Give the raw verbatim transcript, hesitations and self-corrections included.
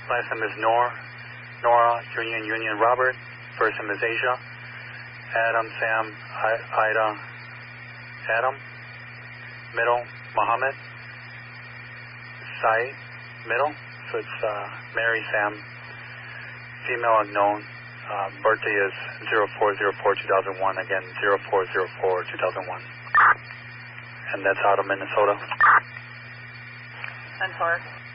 Last name is Nor, Nora, Union, Union, Robert. First name is Asia. Adam, Sam, I, Ida, Adam. Middle, Muhammad. Said, middle. So it's uh, Mary, Sam. Female unknown. Uh, birthday is zero four zero four two thousand one. Again, zero four zero four two thousand one. And that's out of Minnesota. ten four.